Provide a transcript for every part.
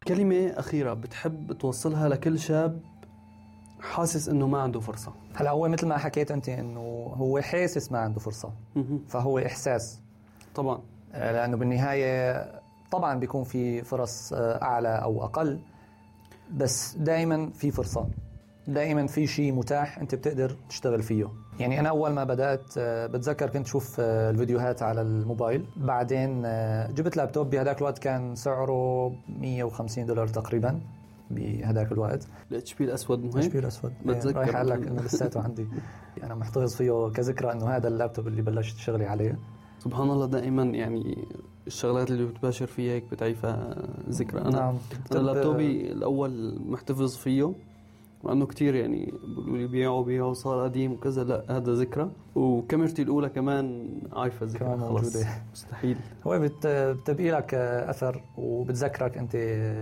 كلمة أخيرة بتحب توصلها لكل شاب حاسس إنه ما عنده فرصة؟ هلا هو مثل ما حكيت أنت إنه هو حاسس ما عنده فرصة، فهو إحساس طبعا، لأنه بالنهاية طبعا بيكون في فرص أعلى أو أقل، بس دائما في فرصة، دائما في شيء متاح أنت بتقدر تشتغل فيه. يعني أنا أول ما بدأت بتذكر كنت شوف الفيديوهات على الموبايل، بعدين جبت لابتوب بهداك الوقت كان سعره $150 تقريبا بهداك الوقت. الHP الأسود مهم؟ HP الأسود بتذكر رايح أقول لك إنه لساته عندي، أنا محتفظ فيه كذكرى إنه هذا اللابتوب اللي بلشت شغلي عليه. سبحان الله، دائما يعني الشغلات اللي بتباشر فيها هيك بتعيفها ذكرى. أنا لابتوبي الأول محتفظ فيه، وأنه كتير يعني بيقولوا لي بيعوا صار قديم وكذا، لا هذا ذكرى. وكاميرتي الأولى كمان عايفة ذكرى، كمان موجودة. مستحيل. هو بتبقي لك أثر وبتذكرك أنت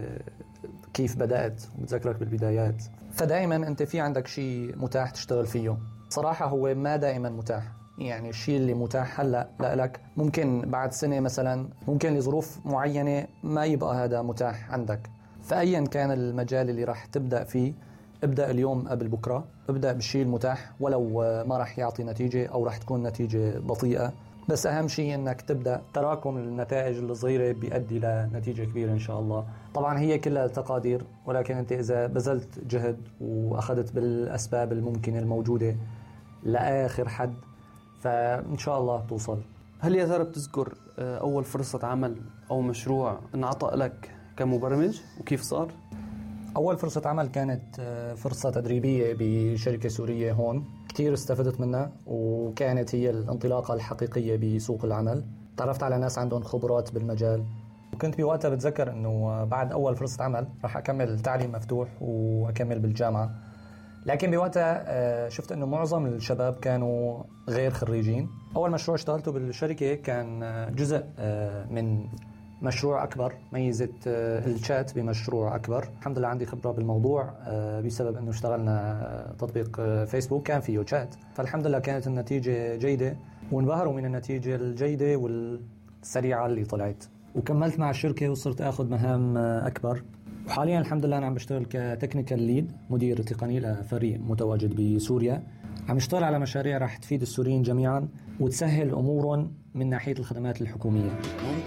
كيف بدأت، وبتذكرك بالبدايات، فدائما أنت في عندك شيء متاح تشتغل فيه. صراحة هو ما دائما متاح، يعني الشيء اللي متاح هلأ لك ممكن بعد سنة مثلا، ممكن لظروف معينة ما يبقى هذا متاح عندك. فأيا كان المجال اللي راح تبدأ فيه، ابدأ اليوم قبل بكرة، ابدأ بالشيء المتاح ولو ما راح يعطي نتيجة أو راح تكون نتيجة بطيئة، بس أهم شيء أنك تبدأ. تراكم النتائج الصغيرة بيؤدي لنتيجة كبيرة إن شاء الله. طبعا هي كلها تقادير، ولكن أنت إذا بذلت جهد وأخذت بالأسباب الممكنة الموجودة لآخر حد، فإن شاء الله توصل. هل يا ترى بتذكر أول فرصة عمل أو مشروع انعطى لك كمبرمج وكيف صار؟ أول فرصة عمل كانت فرصة تدريبية بشركة سورية هون، كتير استفدت منها، وكانت هي الانطلاقة الحقيقية بسوق العمل. تعرفت على ناس عندهم خبرات بالمجال، وكنت بوقتها بتذكر أنه بعد أول فرصة عمل راح أكمل تعليم مفتوح وأكمل بالجامعة. لكن بوقتها شفت أنه معظم الشباب كانوا غير خريجين. أول مشروع اشتغلته بالشركة كان جزء من مشروع أكبر، ميزة الشات بمشروع أكبر. الحمد لله عندي خبرة بالموضوع بسبب أنه اشتغلنا تطبيق فيسبوك كان فيه شات، فالحمد لله كانت النتيجة جيدة، وانبهروا من النتيجة الجيدة والسريعة اللي طلعت. وكملت مع الشركة وصرت أخذ مهام أكبر، وحاليا الحمد لله أنا عم بشتغل كتكنيكال ليد، مدير تقني لفريق متواجد بسوريا. عم اشتغل على مشاريع راح تفيد السوريين جميعا وتسهل أمورهم من ناحية الخدمات الحكومية.